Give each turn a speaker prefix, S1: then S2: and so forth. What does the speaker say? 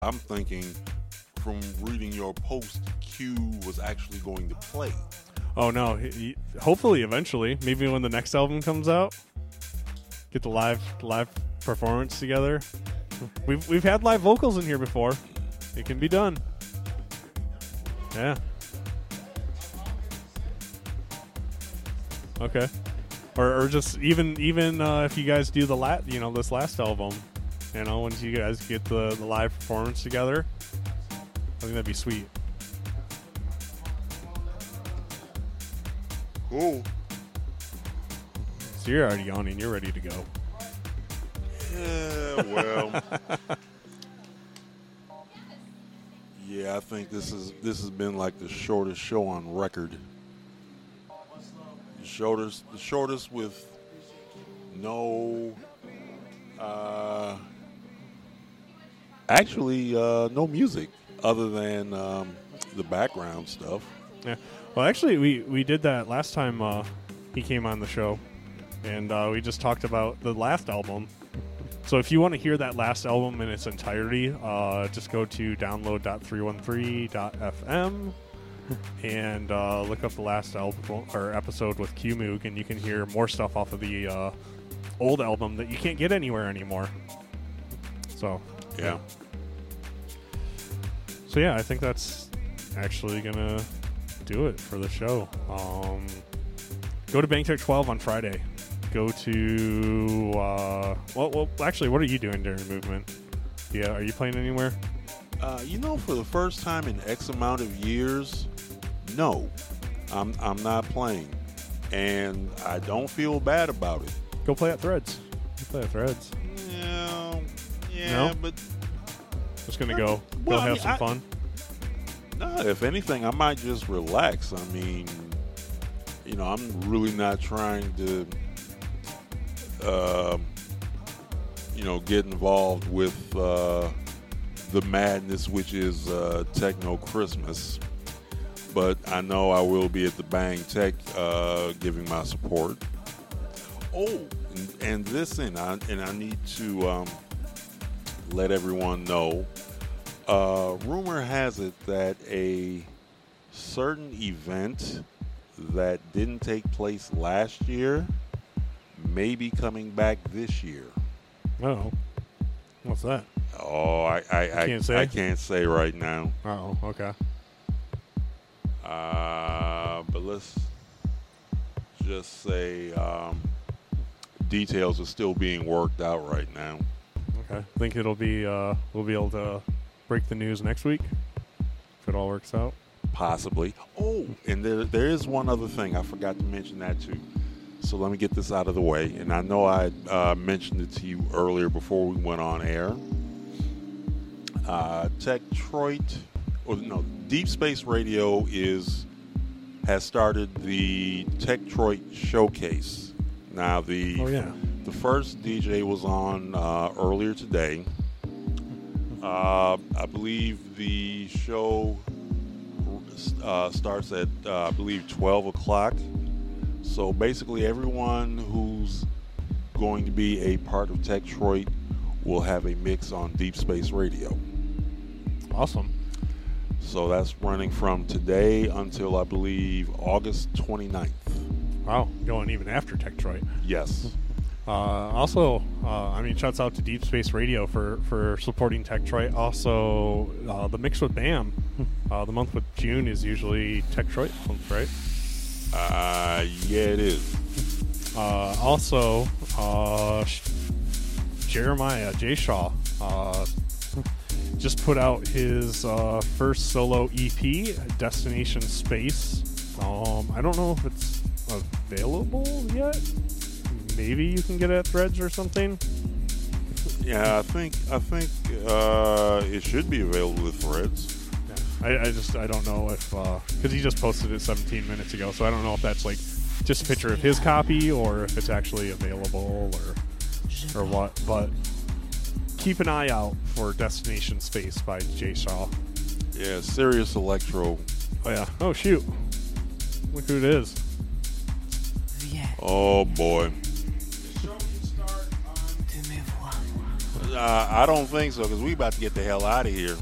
S1: I'm thinking from reading your post, Q was actually going to play.
S2: Oh no! Hopefully, eventually, maybe when the next album comes out, get the live performance together. We've had live vocals in here before. It can be done. Yeah. Okay. Or just even if you guys do this last album, once you guys get the live performance together, I think that'd be sweet.
S1: Cool.
S2: So you're already yawning. You're ready to go.
S1: Yeah, well. Yeah, I think this has been like the shortest show on record. The shortest with no, no music other than the background stuff.
S2: Yeah. Well, actually, we did that last time he came on the show, and we just talked about the last album. So if you want to hear that last album in its entirety, just go to download.313.fm and look up the last album or episode with Q Moog, and you can hear more stuff off of the old album that you can't get anywhere anymore. So
S1: yeah.
S2: So yeah, I think that's actually gonna do it for the show. Go to BangTech 12 on Friday. Go to well, actually, what are you doing during Movement? Yeah, are you playing anywhere?
S1: For the first time in X amount of years, no, I'm not playing, and I don't feel bad about it.
S2: Go play at Threads. You play at Threads.
S1: Yeah, but
S2: just gonna go have some fun.
S1: No, if anything, I might just relax. I mean, I'm really not trying to, get involved with the madness, which is Techno Christmas. But I know I will be at the Bang Tech giving my support. Oh, and I need to let everyone know. Rumor has it that a certain event that didn't take place last year may be coming back this year.
S2: Oh, what's that?
S1: Oh, I
S2: can't say?
S1: I can't say right now.
S2: Oh, okay.
S1: But let's just say details are still being worked out right now.
S2: Okay. Think it'll be we'll be able to break the news next week if it all works out.
S1: Possibly. Oh, and there is one other thing. I forgot to mention that too. So let me get this out of the way. And I know I mentioned it to you earlier before we went on air. Deep Space Radio has started the Techtroid Showcase. Now the first DJ was on earlier today. I believe the show starts at 12 o'clock. So basically everyone who's going to be a part of Techtroid will have a mix on Deep Space Radio.
S2: Awesome.
S1: So that's running from today until I believe August 29th.
S2: Wow, going even after Techtroid.
S1: Yes.
S2: Also, shouts out to Deep Space Radio for supporting Techtroid. Also, the mix with BAM. The month with June is usually Techtroid month, right?
S1: Yeah, it is.
S2: Also, Jeremiah J. Shaw just put out his first solo EP, Destination Space. I don't know if it's available yet. Maybe you can get it at Threads or something.
S1: Yeah, I think it should be available with Threads.
S2: Yeah. I don't know if because he just posted it 17 minutes ago, so I don't know if that's like just a picture of his copy or if it's actually available or what. But keep an eye out for Destination Space by Jay Shaw.
S1: Yeah, Sirius Electro.
S2: Oh yeah. Oh shoot! Look who it is.
S1: Oh boy. I don't think so because we about to get the hell out of here.